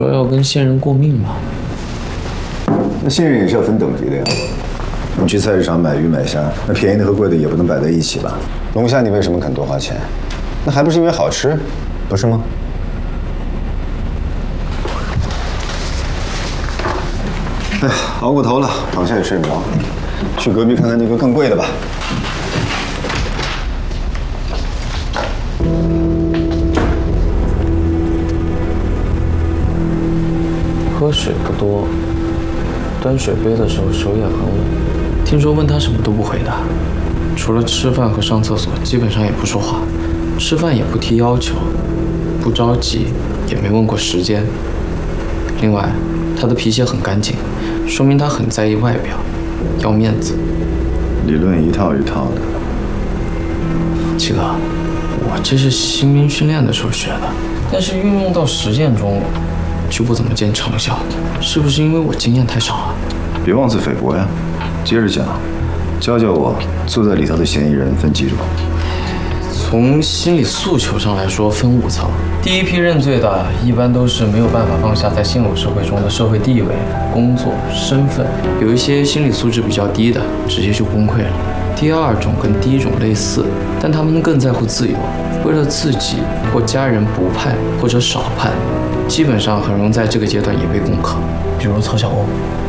说要跟仙人过命吧？ 那仙人也是要分等级的呀。你去菜市场买鱼买虾，那便宜的和贵的也不能摆在一起吧？龙虾你为什么肯多花钱？那还不是因为好吃，不是吗？哎呀，熬过头了，躺下也睡不着，去隔壁看看那个更贵的吧。 喝水不多，端水杯的时候手也很冷。听说问他什么都不回答，除了吃饭和上厕所，基本上也不说话。吃饭也不提要求，不着急，也没问过时间。另外，他的脾气很干净，说明他很在意外表，要面子。 理论一套一套的。 七哥，我这是新兵训练的时候学的，但是运用到实践中。 就不怎么见成效，是不是因为我经验太少啊？ 别妄自菲薄呀！接着讲，教教我坐在里头的嫌疑人分几种。 从心理诉求上来说，分5层。第一批认罪的，一般都是没有办法放下在现有社会中的社会地位、工作、身份，有一些心理素质比较低的，直接就崩溃了。第2种跟第1种类似，但他们更在乎自由，为了自己或家人不判或者少判。 基本上很容易在这个阶段也被攻克，比如曹小欧。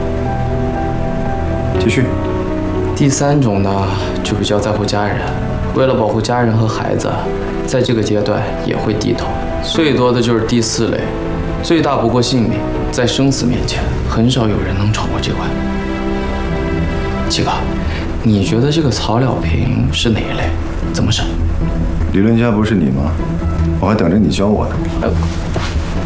继续。 第3种呢，就比较在乎家人，为了保护家人和孩子，在这个阶段也会低头。最多的就是第4类，最大不过性命，在生死面前，很少有人能闯过这关。七哥，你觉得这个曹了平是哪一类？怎么审？ 理论家不是你吗？我还等着你教我呢。